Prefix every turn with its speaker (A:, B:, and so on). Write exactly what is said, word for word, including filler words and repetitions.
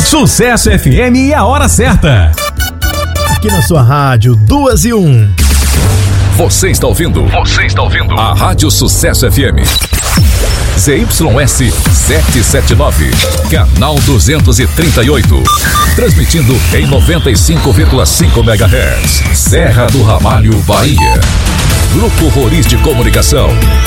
A: Sucesso F M e a hora certa.
B: Aqui na sua rádio, duas e um.
C: Você está ouvindo? Você está ouvindo? A Rádio Sucesso F M. Z Y S setecentos e setenta e nove, canal duzentos e trinta e oito. Transmitindo em noventa e cinco vírgula cinco megahertz. Serra do Ramalho, Bahia. Grupo Roriz de Comunicação.